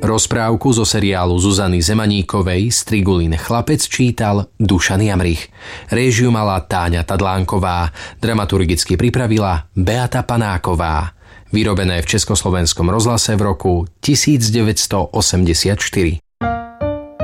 Rozprávku zo seriálu Zuzany Zemaníkovej Strigulin chlapec čítal Dušan Jamrich. Réžiu mala Táňa Tadlánková, dramaturgicky pripravila Beata Panáková. Vyrobené v Československom rozhlase v roku 1984.